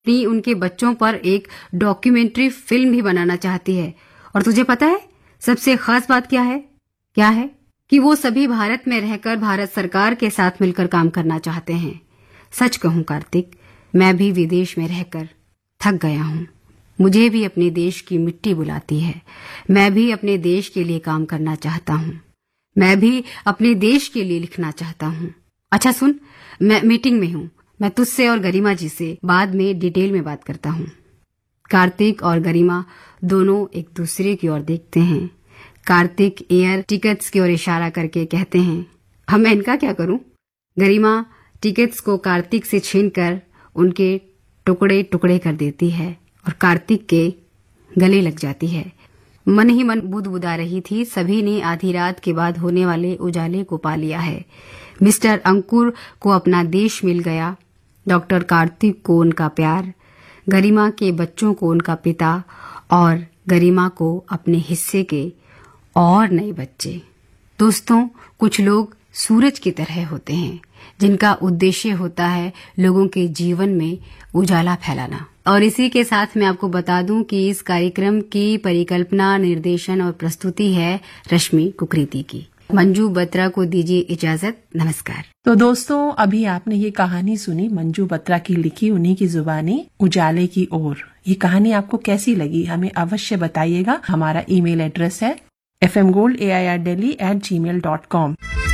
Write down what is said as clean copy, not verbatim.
पत्नी उनके बच्चों पर एक डॉक्यूमेंट्री फिल्म भी बनाना चाहती है। और तुझे पता है सबसे खास बात क्या है? कि वो सभी भारत में रहकर भारत सरकार के साथ मिलकर काम करना चाहते हैं। सच कहूं कार्तिक, मैं भी विदेश में रहकर थक गया हूं। मुझे भी अपने देश की मिट्टी बुलाती है। मैं भी अपने देश के लिए काम करना चाहता हूं। मैं भी अपने देश के लिए लिखना चाहता हूं। अच्छा सुन, मैं मीटिंग में हूं। मैं तुझसे और गरिमा जी से बाद में डिटेल में बात करता हूं। कार्तिक और गरिमा दोनों एक दूसरे की ओर देखते हैं। कार्तिक एयर टिकट्स की ओर इशारा करके कहते हैं, अब मैं इनका क्या करूं? गरिमा टिकट्स को कार्तिक से छीनकर उनके टुकड़े टुकड़े कर देती है और कार्तिक के गले लग जाती है। मन ही मन बुदबुदा रही थी, सभी ने आधी रात के बाद होने वाले उजाले को पा लिया है। मिस्टर अंकुर को अपना देश मिल गया, डॉक्टर कार्तिक को उनका प्यार, गरिमा के बच्चों को उनका पिता और गरिमा को अपने हिस्से के और नए बच्चे। दोस्तों, कुछ लोग सूरज की तरह होते हैं जिनका उद्देश्य होता है लोगों के जीवन में उजाला फैलाना। और इसी के साथ मैं आपको बता दूं कि इस कार्यक्रम की परिकल्पना, निर्देशन और प्रस्तुति है रश्मि कुकरेती की। मंजू बत्रा को दीजिए इजाजत। नमस्कार। तो दोस्तों, अभी आपने ये कहानी सुनी मंजू बत्रा की लिखी, उन्हीं की जुबानी, उजाले की ओर। ये कहानी आपको कैसी लगी हमें अवश्य बताइएगा। हमारा ईमेल एड्रेस है fmgold@airdelhi@gmail.com।